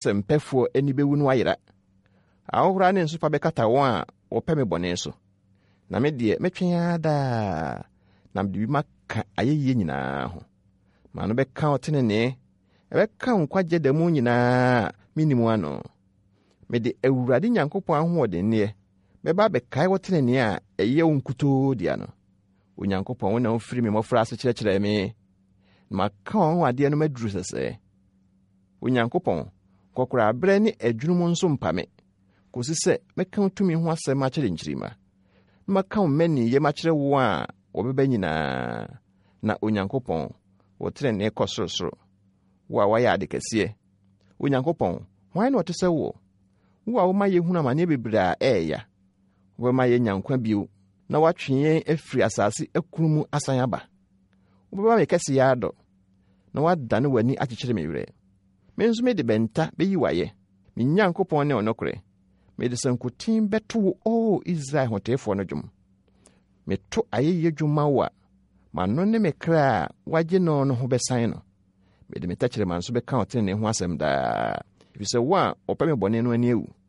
Sempefo eni bewu no ayera. Ahora ne nso fa bekata won a ope me bone so. Na me de metwen ada na me bi maka ayeye nyina ho. Ma no beka otenene beka nkwaje da mu nyina minimu ano. Me de Awurade Nyankopɔn ahoɔden ne beba bekai wotenene a eye wonkuto dia no. Onyankopɔn wona ofiri me mofra ase kyerɛkyerɛ me. Ma ka on ade no maduru sese. Onyankopɔn kokora abrɛ ne adwunum nso mpame. Kosi se meka tumi ho asɛm akyerɛ nkyirima. Maka mani ye makyerɛ wo a obeba nyina na Onyankopɔn wotenene kɔsorosoro. Wo a wayɛ ade kɛseɛ. Onyankopɔn hwan na ɔte sɛ wo? Wo a wo ma yehunu amane bebree a ɛɛya. Wo ma ye nyankwa bio na watwe afiri asase akunumu asan aba. Wo beba me kɛse ya adɔ na wadane wani akyekyere me werɛ. Me nso me de benta beyi waye. Me Nyankopɔn ne onokore. Me de sankutin beto o Israel hotefo no dwom. Me to ayeye dwuma wa. Ma no ne me kra waje no no ho besan no. Me de metakyere man so beka otene ho asɛm daa. Efisɛ wo a ɔpɛ me bɔne no ani ewu.